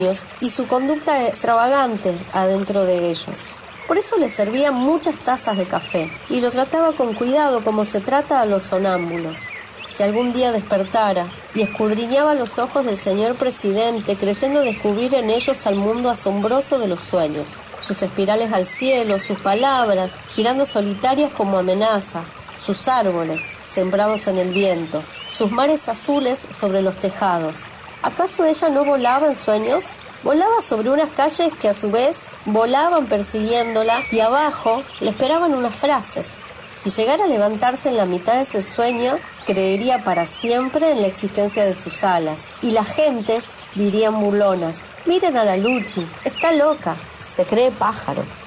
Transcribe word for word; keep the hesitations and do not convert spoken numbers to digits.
y su conducta extravagante adentro de ellos. Por eso le servía muchas tazas de café y lo trataba con cuidado como se trata a los sonámbulos. Si algún día despertara y escudriñaba los ojos del señor presidente creyendo descubrir en ellos al mundo asombroso de los sueños, sus espirales al cielo, sus palabras girando solitarias como amenaza, sus árboles sembrados en el viento, sus mares azules sobre los tejados. ¿Acaso ella no volaba en sueños? Volaba sobre unas calles que a su vez volaban persiguiéndola y abajo le esperaban unas frases. Si llegara a levantarse en la mitad de ese sueño, creería para siempre en la existencia de sus alas. Y las gentes dirían burlonas: miren a la Luchi, está loca, se cree pájaro.